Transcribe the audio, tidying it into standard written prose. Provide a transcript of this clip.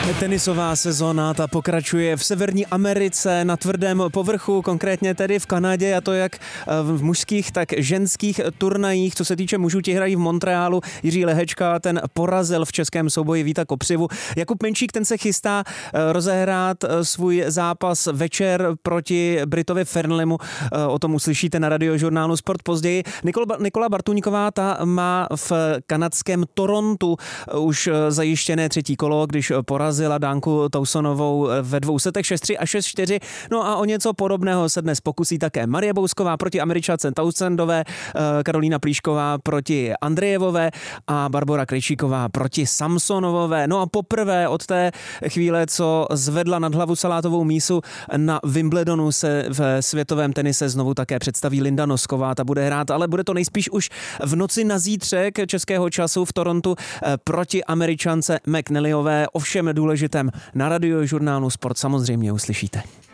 Tenisová sezóna ta pokračuje v Severní Americe na tvrdém povrchu, konkrétně tedy v Kanadě, a to jak v mužských, tak ženských turnajích. Co se týče mužů, ti hrají v Montrealu. Jiří Lehečka, ten porazil v českém souboji Víta Kopřivu. Jakub Menšík, ten se chystá rozehrát svůj zápas večer proti Britovi Fernleymu. O tom uslyšíte na Radiožurnálu Sport později. Nikola Bartuňková, ta má v kanadském Torontu už zajištěné třetí kolo, když porazila Dánku Tausonovou ve dvou setech 6-3 a 6-4. No a o něco podobného se dnes pokusí také Marie Bousková proti Američance Tausendové, Karolína Plíšková proti Andrejevové a Barbora Krejčíková proti Samsonovové. No a poprvé od té chvíle, co zvedla nad hlavu salátovou mísu na Wimbledonu, se v světovém tenise znovu také představí Linda Nosková. Ta bude hrát, ale bude to nejspíš už v noci na zítřek českého času v Torontu proti Američance McNallyové. O všem důležitém na Radiožurnálu Sport samozřejmě uslyšíte.